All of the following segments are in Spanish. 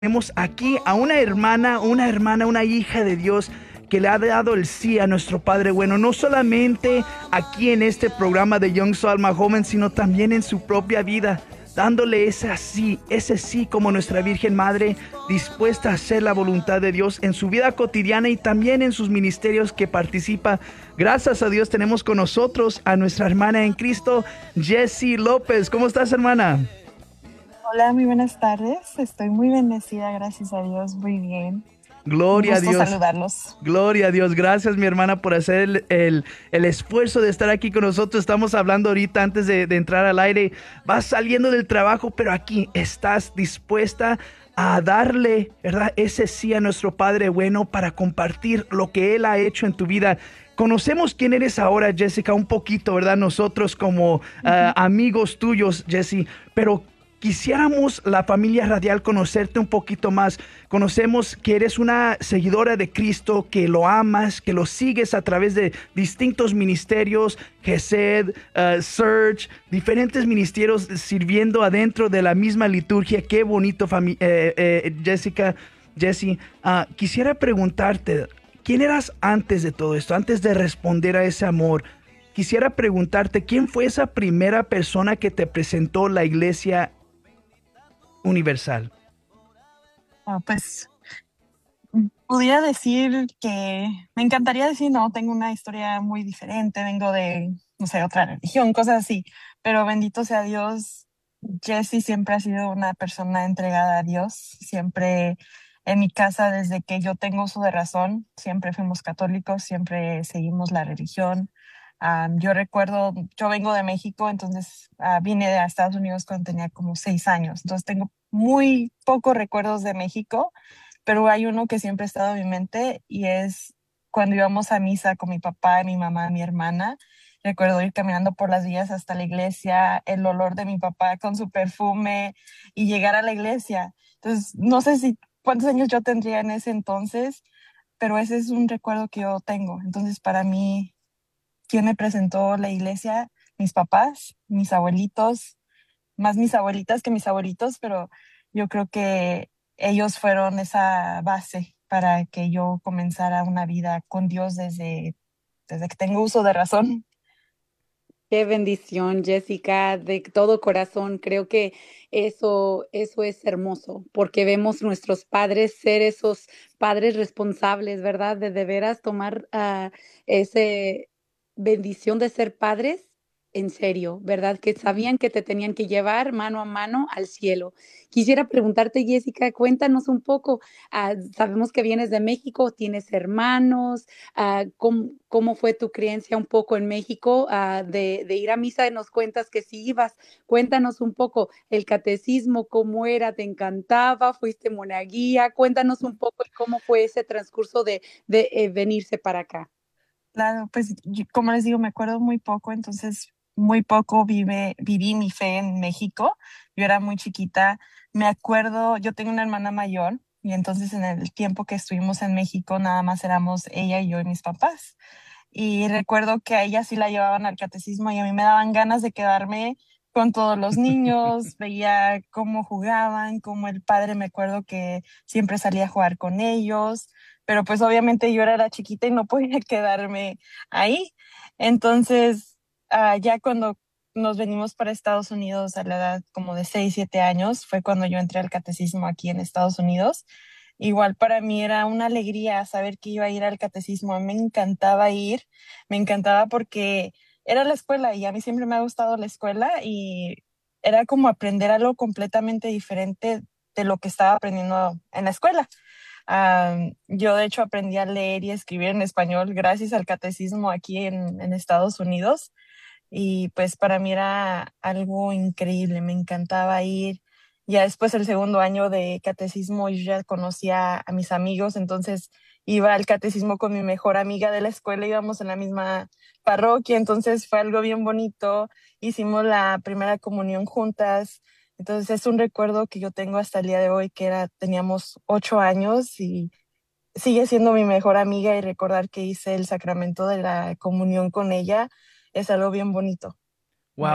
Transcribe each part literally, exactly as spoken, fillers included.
Tenemos aquí a una hermana, una hermana, una hija de Dios que le ha dado el sí a nuestro Padre bueno, no solamente aquí en este programa de Young Soul Alma Joven, sino también en su propia vida, dándole ese sí, ese sí como nuestra Virgen Madre, dispuesta a hacer la voluntad de Dios en su vida cotidiana y también en sus ministerios que participa. Gracias a Dios tenemos con nosotros a nuestra hermana en Cristo, Jessie López. ¿Cómo estás, hermana? Hola, muy buenas tardes. Estoy muy bendecida, gracias a Dios, muy bien. Un Gloria a gusto Dios. saludarlos. Gloria a Dios. Gracias, mi hermana, por hacer el, el- el esfuerzo de estar aquí con nosotros. Estamos hablando ahorita antes de, de entrar al aire. Vas saliendo del trabajo, pero aquí estás dispuesta a darle, ¿verdad? Ese sí a nuestro Padre bueno para compartir lo que Él ha hecho en tu vida. Conocemos quién eres ahora, Jessica, un poquito, ¿verdad? Nosotros como ah, Ujú. amigos tuyos, Jessie, pero quisiéramos la familia radial conocerte un poquito más. Conocemos que eres una seguidora de Cristo, que lo amas, que lo sigues a través de distintos ministerios, Gesed, uh, Search, diferentes ministerios sirviendo adentro de la misma liturgia. Qué bonito, fami- eh, eh, Jessica, Jessie. Ah, quisiera preguntarte, ¿quién eras antes de todo esto, antes de responder a ese amor? Quisiera preguntarte, ¿quién fue esa primera persona que te presentó la iglesia universal? Ah, pues mm, pudiera decir que me encantaría decir, no, tengo una historia muy diferente, vengo de, no sé, otra religión, cosas así, pero bendito sea Dios, Jessie siempre ha sido una persona entregada a Dios, siempre en mi casa, desde que yo tengo uso de razón, siempre fuimos católicos, siempre seguimos la religión. Ah, yo recuerdo, yo vengo de México, entonces ah, vine a Estados Unidos cuando tenía como seis años, entonces tengo muy pocos recuerdos de México, pero hay uno que siempre ha estado en mi mente y es cuando íbamos a misa con mi papá, mi mamá, mi hermana. Recuerdo ir caminando por las vías hasta la iglesia, el olor de mi papá con su perfume y llegar a la iglesia. Entonces, no sé si cuántos años yo tendría en ese entonces, pero ese es un recuerdo que yo tengo. Entonces, para mí, ¿quién me presentó la iglesia? Mis papás, mis abuelitos, más mis abuelitas que mis abuelitos, pero yo creo que ellos fueron esa base para que yo comenzara una vida con Dios desde, desde que tengo uso de razón. Qué bendición, Jessica, de todo corazón. Creo que eso, eso es hermoso, porque vemos nuestros padres ser esos padres responsables, ¿verdad? De de veras tomar uh, ese bendición de ser padres en serio, ¿verdad? Que sabían que te tenían que llevar mano a mano al cielo. Quisiera preguntarte, Jessica, cuéntanos un poco. Uh, sabemos que vienes de México, tienes hermanos. Uh, ¿cómo, ¿Cómo fue tu creencia un poco en México? Uh, de, de ir a misa, nos cuentas que sí ibas. Cuéntanos un poco el catecismo, cómo era, te encantaba, fuiste monaguía. Cuéntanos un poco cómo fue ese transcurso de, de eh, venirse para acá. Claro, pues yo- como les digo, me acuerdo muy poco, entonces muy poco vive, viví mi fe en México. Yo era muy chiquita. Me acuerdo, yo tengo una hermana mayor y entonces en el tiempo que estuvimos en México nada más éramos ella y yo y mis papás. Y recuerdo que a ella sí la llevaban al catecismo y a mí me daban ganas de quedarme con todos los niños, veía cómo jugaban, cómo el padre me acuerdo que siempre salía a jugar con ellos, pero pues obviamente yo era la chiquita y no podía quedarme ahí. Entonces, ah, ya cuando nos venimos para Estados Unidos a la edad como de seis siete años, fue cuando yo entré al catecismo aquí en Estados Unidos. Igual para mí era una alegría saber que iba a ir al catecismo. A mí me encantaba ir, me encantaba porque era la escuela y a mí siempre me ha gustado la escuela y era como aprender algo completamente diferente de lo que estaba aprendiendo en la escuela. Ah, yo de hecho aprendí a leer y escribir en español gracias al catecismo aquí en, en Estados Unidos y pues para mí era algo increíble, me encantaba ir. Ya después el segundo año de catecismo yo ya conocía a mis amigos, entonces iba al catecismo con mi mejor amiga de la escuela, íbamos en la misma parroquia, entonces fue algo bien bonito, hicimos la primera comunión juntas, entonces es un recuerdo que yo tengo hasta el día de hoy, que era, teníamos ocho años y sigue siendo mi mejor amiga y recordar que hice el sacramento de la comunión con ella es algo bien bonito. Wow,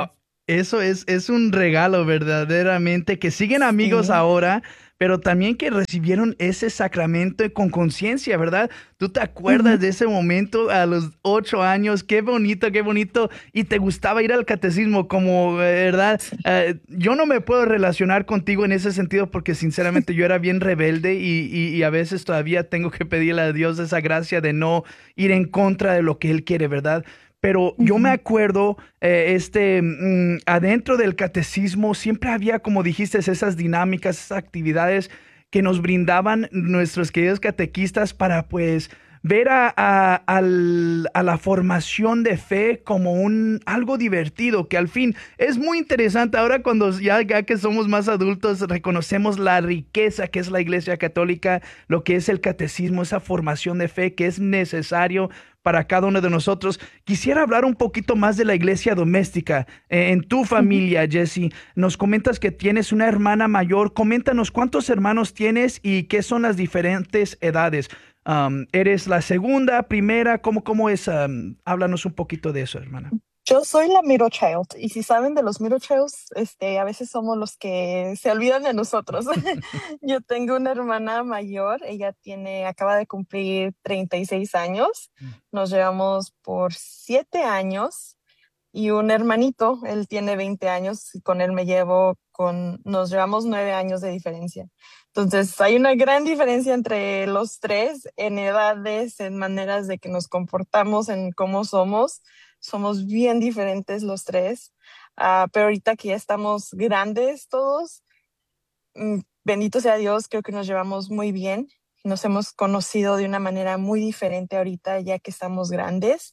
Eso es, es un regalo verdaderamente, que siguen amigos Sí. ahora, pero también que recibieron ese sacramento con conciencia, ¿verdad? ¿Tú te Ujú. acuerdas de ese momento a los ocho años? Qué bonito, qué bonito. Y te gustaba ir al catecismo, como, eh, ¿verdad? Sí. Eh, yo no me puedo relacionar contigo en ese sentido porque sinceramente yo era bien rebelde y, y y a veces todavía tengo que pedirle a Dios esa gracia de no ir en contra de lo que Él quiere, ¿verdad? Pero yo me Ujú. acuerdo, eh, este, mm, adentro del catecismo siempre había, como dijiste, esas dinámicas, esas actividades que nos brindaban nuestros queridos catequistas para, pues, ver a, a- al- a la formación de fe como un algo divertido, que al fin es muy interesante. Ahora cuando ya, ya que somos más adultos, reconocemos la riqueza que es la Iglesia Católica, lo que es el catecismo, esa formación de fe que es necesario para cada uno de nosotros. Quisiera hablar un poquito más de la iglesia doméstica. Eh, en tu Ujú. familia, Jesse, nos comentas que tienes una hermana mayor. Coméntanos cuántos hermanos tienes y qué son las diferentes edades. Um, ¿eres la segunda, primera? ¿Cómo, cómo es? Um, háblanos un poquito de eso, hermana. Yo soy la middle child y si saben de los middle childs, este, a veces somos los que se olvidan de nosotros. Yo tengo una hermana mayor, ella tiene, acaba de cumplir treinta y seis años, nos llevamos por siete años y un hermanito, él tiene veinte años y con él me llevo con, nos llevamos nueve años de diferencia. Entonces hay una gran diferencia entre los tres en edades, en maneras de que nos comportamos, en cómo somos. Somos bien diferentes los tres. Ah, pero ahorita que ya estamos grandes todos, mm, bendito sea Dios, creo que nos llevamos muy bien. Nos hemos conocido de una manera muy diferente ahorita ya que estamos grandes.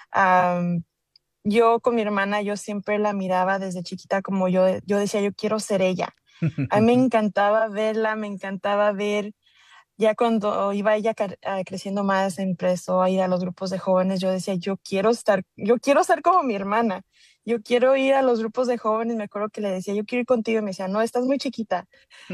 Am, yo con mi hermana, yo siempre la miraba desde chiquita como yo, yo decía, yo quiero ser ella. A mí me encantaba verla, me encantaba ver, ya cuando iba ella car- ah, creciendo más, empezó a ir a los grupos de jóvenes, yo decía, yo quiero estar, yo quiero ser como mi hermana, yo quiero ir a los grupos de jóvenes, me acuerdo que le decía, yo quiero ir contigo, y me decía, no, estás muy chiquita.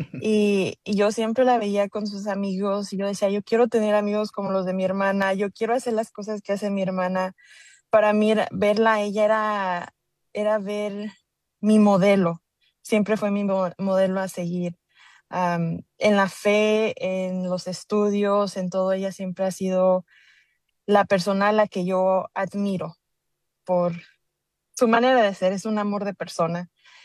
Y, y yo siempre la veía con sus amigos, y yo decía, yo quiero tener amigos como los de mi hermana, yo quiero hacer las cosas que hace mi hermana. Para mí era- verla a ella era, era ver mi modelo, siempre fue mi mo- modelo a seguir. Am, en la fe, en los estudios, en todo, ella siempre ha sido la persona a la que yo admiro por su manera de ser, es un amor de persona.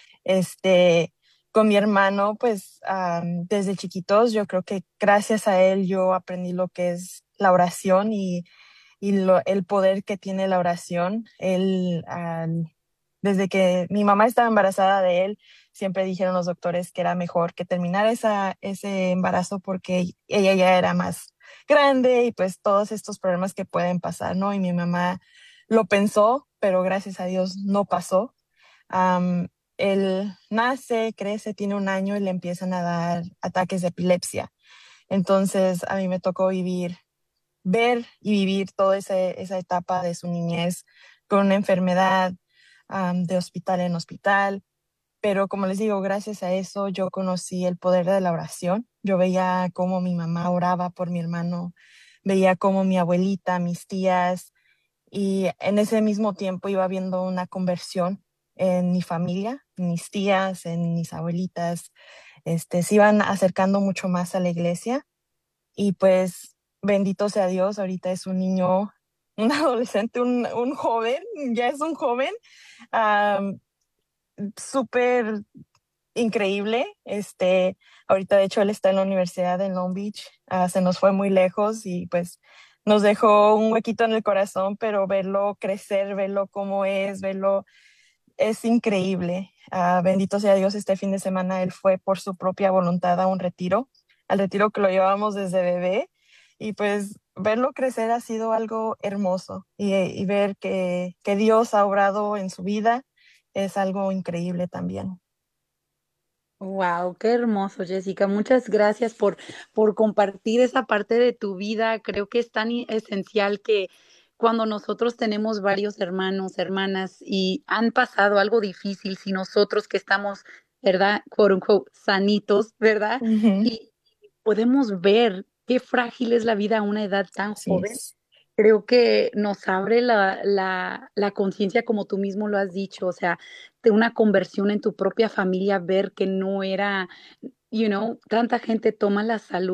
Este, con mi hermano, pues am, desde chiquitos, yo creo que gracias a él yo aprendí lo que es la oración y y lo- el poder que tiene la oración. Él, al- desde que mi mamá estaba embarazada de él, siempre dijeron los doctores que era mejor que terminar esa, ese embarazo porque ella ya era más grande y pues todos estos problemas que pueden pasar, ¿no? Y mi mamá lo pensó, pero gracias a Dios no pasó. Am, Él nace, crece, tiene un año y le empiezan a dar ataques de epilepsia. Entonces a mí me tocó vivir ver y vivir toda ese- esa etapa de su niñez con una enfermedad, am, de hospital en hospital. Pero como les digo, gracias a eso yo conocí el poder de la oración. Yo veía cómo mi mamá oraba por mi hermano, veía cómo mi abuelita, mis tías, y en ese mismo tiempo iba viendo una conversión en mi familia, en mis tías, en mis abuelitas, este, se iban acercando mucho más a la iglesia y pues bendito sea Dios, ahorita es un niño, un adolescente, un, un joven, ya es un joven, am, súper increíble. Este, ahorita de hecho él está en la universidad en Long Beach, ah, se nos fue muy lejos y pues nos dejó un huequito en el corazón, pero verlo crecer, verlo cómo es, verlo es increíble. Ah, bendito sea Dios, este fin de semana él fue por su propia voluntad a un retiro, al retiro que lo llevábamos desde bebé. Y pues verlo crecer ha sido algo hermoso y, y ver que, que Dios ha obrado en su vida es algo increíble también. Wow, qué hermoso, Jessica. Muchas gracias por, por compartir esa parte de tu vida. Creo que es tan i- esencial que cuando nosotros tenemos varios hermanos, hermanas y han pasado algo difícil, si nosotros que estamos, ¿verdad? Quote unquote, sanitos, ¿verdad? Ujú. Y podemos ver qué frágil es la vida a una edad tan Sí, joven. Creo que nos abre la, la, la conciencia, como tú mismo lo has dicho, o sea, de una conversión en tu propia familia, ver que no era, you know, tanta gente toma la salud